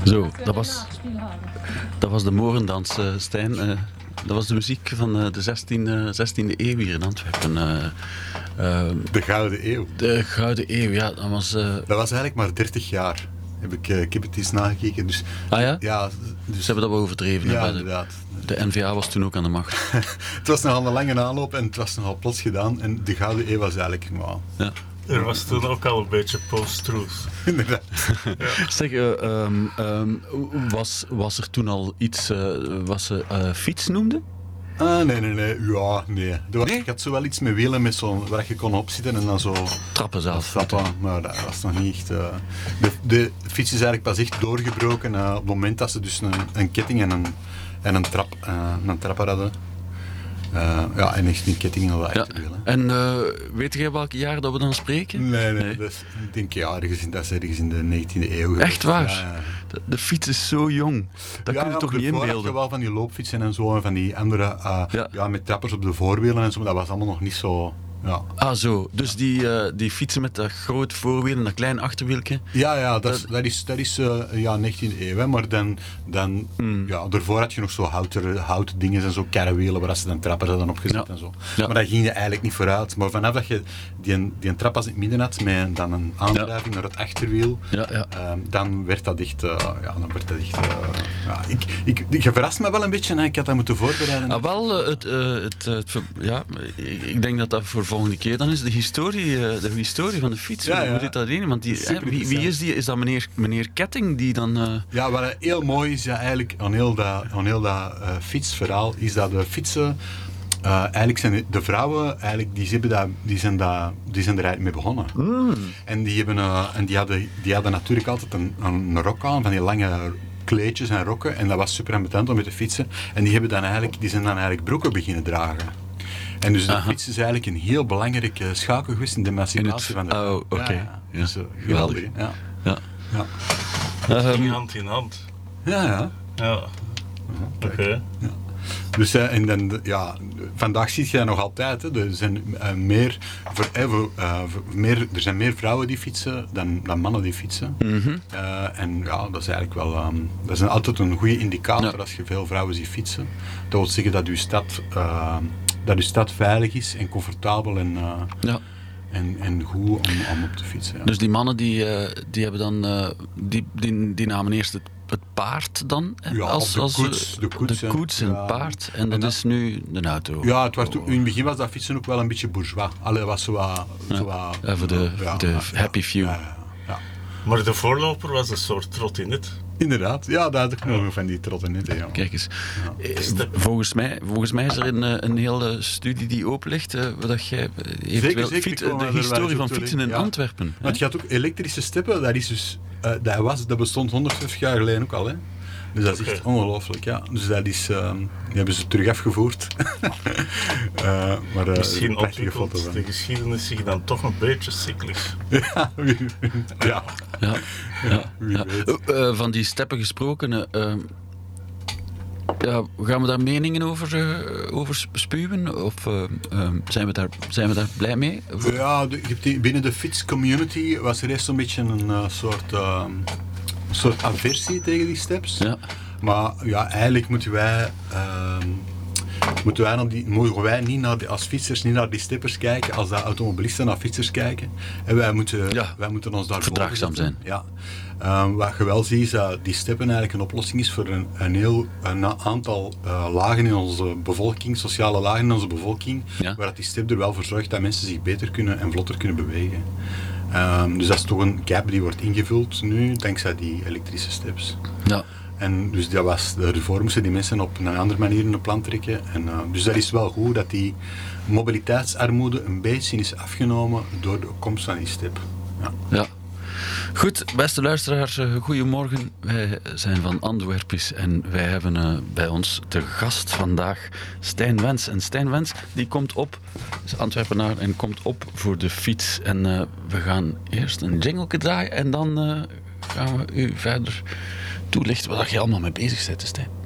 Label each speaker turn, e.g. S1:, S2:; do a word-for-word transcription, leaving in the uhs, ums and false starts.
S1: Zo, dat was, dat was de Morendans, uh, Stijn. Uh, dat was de muziek van uh, de zestiende eeuw hier in Antwerpen. Uh, uh,
S2: de Gouden Eeuw.
S1: De Gouden Eeuw, ja. Dat was, uh...
S2: dat was eigenlijk maar dertig jaar. Heb ik, uh, ik heb het eens nagekeken. Dus,
S1: ah ja?
S2: ja
S1: dus... Ze hebben dat wel overdreven.
S2: Ja,
S1: de,
S2: inderdaad.
S1: De N V A was toen ook aan de macht.
S2: Het was nogal een lange aanloop en het was nogal plots gedaan. En de Gouden Eeuw was eigenlijk... Wow.
S1: Ja.
S3: Er was toen ook al een beetje post-truth.
S2: Inderdaad.
S3: Ja.
S1: Zeg, uh, um, um, was, was er toen al iets uh, wat ze uh, fiets noemden?
S2: Ah, nee, nee, nee. Ja, nee. Was, nee. Ik had zo wel iets met wielen met zo, waar je kon opzitten en dan zo...
S1: Trappen zelf.
S2: Trappen, maar dat was nog niet echt... Uh, de, de fiets is eigenlijk pas echt doorgebroken uh, op het moment dat ze dus een, een ketting en een, en een, trap, uh, een trapper hadden. Uh, ja, en echt een ketting en wat
S1: ja.
S2: te willen.
S1: En uh, weet jij welk jaar dat we dan spreken?
S2: Nee, nee, nee. Dat is, ik denk ja, ergens in, dat is ergens in de negentiende eeuw.
S1: Echt waar?
S2: Ja, ja.
S1: De, de fiets is zo jong. Dat
S2: ja,
S1: kun je
S2: ja,
S1: toch niet inbeelden?
S2: Je wel van die loopfietsen en zo, en van die andere, uh, ja. Ja, met trappers op de voorwielen en zo, maar dat was allemaal nog niet zo... Ja.
S1: Ah zo, dus die, uh, die fietsen met dat grote voorwiel en dat klein achterwieltje?
S2: Ja, ja, dat, dat... dat is, dat is uh, ja, negentiende eeuw, hè, maar dan, dan
S1: mm.
S2: ja, daarvoor had je nog zo houten, houten dingen en zo karrewielen waar ze dan trappers hadden opgezet ja. en zo. Ja. Maar daar ging je eigenlijk niet vooruit. Maar vanaf dat je die, die trappers in het midden had met dan een aandrijving ja. naar het achterwiel,
S1: ja, ja.
S2: Uh, dan werd dat echt... Uh, ja, dan werd dat echt... Uh, ja, ik, ik, je verrast me wel een beetje, hè. Ik had dat moeten voorbereiden.
S1: Ah, wel, uh, het, uh, het, uh, het, ja, ik, ik denk dat dat voor volgende keer dan is de historie, uh, de historie van de fiets.
S2: Ja, ja.
S1: Hoe zit dat in? Want die, hè, wie, wie is die? Is dat meneer, meneer Ketting die dan... Uh...
S2: Ja, wat heel mooi is ja, eigenlijk aan heel dat, aan heel dat uh, fietsverhaal, is dat de fietsen... Uh, eigenlijk zijn de vrouwen, eigenlijk, die, hebben dat, die, zijn dat, die zijn er eigenlijk mee begonnen.
S1: Mm.
S2: En, die, hebben, uh, en die, hadden, die hadden natuurlijk altijd een, een rok aan, van die lange kleedjes en rokken. En dat was super ambetant om met te fietsen. En die, hebben dan eigenlijk, die zijn dan eigenlijk broeken beginnen dragen. En dus de Aha. fiets is eigenlijk een heel belangrijke schakel geweest in de emancipatie van de
S1: vrouw. Oh, oké. Okay.
S2: Ja, ja. Dus, uh,
S1: geweldig.
S2: Ja.
S1: Ja.
S2: Ja.
S3: Dat ging um, hand in hand.
S2: Ja, ja.
S3: Ja. Oké. Okay.
S2: Ja. Dus uh, en dan, ja, vandaag zie je dat nog altijd. Hè. Er, zijn, uh, meer, voor, uh, voor, uh, voor meer, er zijn meer vrouwen die fietsen dan, dan mannen die fietsen.
S1: Mm-hmm.
S2: Uh, en ja, dat is eigenlijk wel um, dat is altijd een goede indicator ja. als je veel vrouwen ziet fietsen. Dat wil zeggen dat je stad, uh, dat je stad veilig is en comfortabel en, uh,
S1: ja.
S2: en, en goed om, om op te fietsen. Ja.
S1: Dus die mannen die, uh, die hebben dan uh, die, die, die namen eerst het het paard dan?
S2: Ja,
S1: als,
S2: de
S1: als,
S2: koets. De koets,
S1: de koets en het ja. paard. En dat en is nu de auto.
S2: Ja, het was toen, in het begin was dat fietsen ook wel een beetje bourgeois. Allee, was zo wat...
S1: Ja.
S2: Zo wat
S1: ja, voor de,
S2: ja,
S1: de
S2: ja,
S1: happy few.
S2: Ja, ja, ja.
S3: Maar de voorloper was een soort trottinet.
S2: Inderdaad, ja, dat had ik nog ja. van die trottinetten. Ja.
S1: Kijk eens. Ja. Volgens, mij, volgens mij is er een, een hele studie die open ligt. Uh, dat jij eventueel
S2: zeker,
S1: fiets, de historie van fietsen in ja. Antwerpen.
S2: Want je had ook elektrische steppen, dat, is dus, uh, dat, was, dat bestond honderdvijftig jaar geleden ook al. Hè? Dus dat is okay. echt ongelooflijk, ja. Dus dat is, uh, die hebben ze terug afgevoerd. uh, maar, uh,
S3: Misschien ontwikkelt de geschiedenis zich dan toch een beetje cyclisch.
S2: ja, wie, ja.
S1: ja. ja, ja. Uh, van die steppen gesproken, uh, ja, gaan we daar meningen over, uh, over spuwen? Of uh, uh, zijn, we daar, zijn we daar blij mee?
S2: Ja, de, binnen de fietscommunity was er eerst zo'n beetje een uh, soort... Uh, een soort aversie tegen die steps.
S1: Ja.
S2: Maar ja, eigenlijk moeten wij, uh, moeten wij, die, mogen wij niet naar die, als fietsers niet naar die steppers kijken als dat automobilisten naar fietsers kijken. En wij moeten,
S1: ja.
S2: wij moeten ons daar
S1: verdraagzaam zijn.
S2: Ja. Uh, wat je wel ziet is dat die steppen eigenlijk een oplossing is voor een, een heel een aantal uh, lagen in onze bevolking, sociale lagen in onze bevolking,
S1: ja.
S2: waar dat die step er wel voor zorgt dat mensen zich beter kunnen en vlotter kunnen bewegen. Um, dus dat is toch een gap die wordt ingevuld nu, dankzij die elektrische steps.
S1: Ja.
S2: En dus dat was, daarvoor moesten die mensen op een andere manier in de plan trekken. En, uh, dus dat is wel goed dat die mobiliteitsarmoede een beetje is afgenomen door de komst van die step. Ja.
S1: ja. Goed, beste luisteraars, uh, goedemorgen. Wij zijn van Antwerpis en wij hebben uh, bij ons te gast vandaag Stijn Wens. En Stijn Wens die komt op, is Antwerpenaar en komt op voor de fiets. En uh, we gaan eerst een jingleke draaien en dan uh, gaan we u verder toelichten wat je allemaal mee bezig bent, Stijn.